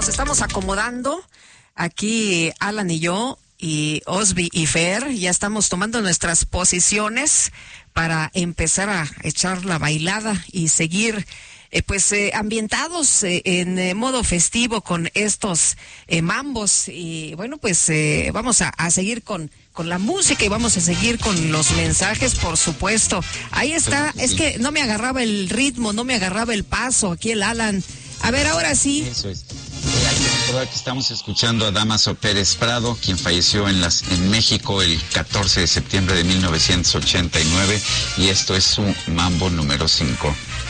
nos estamos acomodando aquí, Alan y yo, y Osby y Fer, ya estamos tomando nuestras posiciones para empezar a echar la bailada y seguir ambientados en modo festivo con estos mambos. Y bueno, pues vamos a seguir con la música y vamos a seguir con los mensajes, por supuesto. Ahí está, es que no me agarraba el ritmo, no me agarraba el paso aquí el Alan. A ver, ahora sí. Eso es. Hay que recordar que estamos escuchando a Dámaso Pérez Prado, quien falleció en México el 14 de septiembre de 1989, y esto es su mambo número 5.